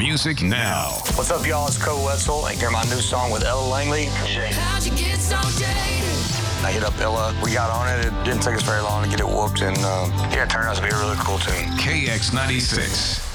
music now. What's up, y'all? It's Cole Wetzel. And hear my new song with Ella Langley. How'd you get so jaded? I hit up Ella. We got on it. It didn't take us very long to get it whooped. And it turned out to be a really cool tune. KX96.